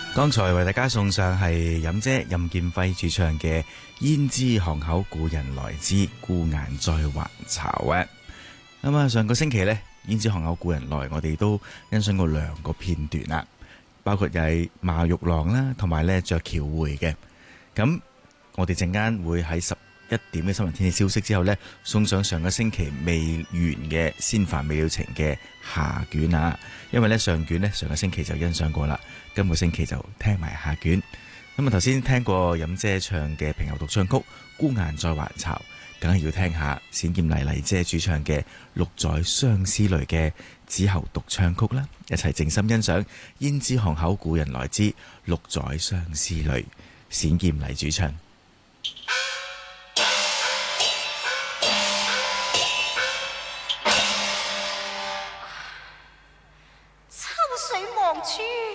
剛才為大家送上係飲姐任劍輝主唱嘅《胭脂巷口故人來之，孤雁在還巢》啊！咁啊，上個星期呢，《胭脂巷口故人來》我哋都欣賞過兩個片段啦，包括又係馬玉郎啦，同埋咧雀橋會嘅。咁我哋陣間會喺11點嘅新聞天氣消息之後呢，送上上個星期未完嘅《仙凡未了情》嘅下卷啊！因為呢上卷呢，上個星期就欣賞過啦，今個星期就聽埋下卷。咁啊頭先聽過飲姐唱嘅平喉獨唱曲《孤雁在還巢》，梗係要聽下冼劍麗麗姐主唱嘅《六載相思淚》嘅子喉獨唱曲啦，一齊靜心欣賞《胭脂巷口故人來之六載相思淚》，冼劍麗主唱。 秋水望穿